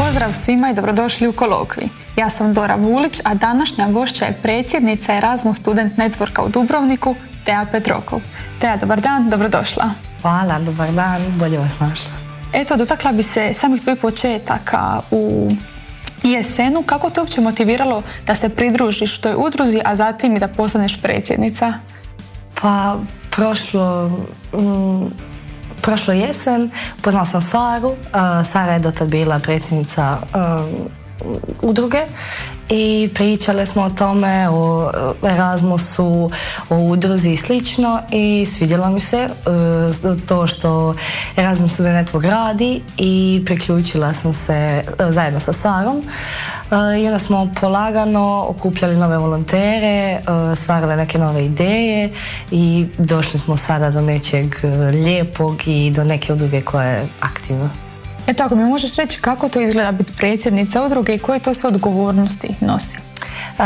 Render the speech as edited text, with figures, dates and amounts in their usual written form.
Pozdrav svima i dobrodošli u Kolokvij. Ja sam Dora Vulić, a današnja gošća je predsjednica Erasmus Student Networka u Dubrovniku, Teja Petrokov. Teja, dobar dan, dobrodošla. Hvala, dobar dan, bolje vas našla. Eto, dotakla bi se samih tvojih početaka u ISN-u. Kako te uopće motiviralo da se pridružiš toj udruzi, a zatim i da postaneš predsjednica? Pa, prošlo jesen upoznala sam Saru. Sara je dotad bila predsjednica udruge i pričale smo o tome, o Erasmusu, o udruzi i slično, i svidjelo mi se to što Erasmus Student Network radi i priključila sam se zajedno sa Sarom. I onda smo polagano okupljali nove volontere, stvarali neke nove ideje i došli smo sada do nečeg lijepog i do neke udruge koja je aktivna. Eto, ako mi možeš reći kako to izgleda biti predsjednica udruge i koje to sve odgovornosti nosi?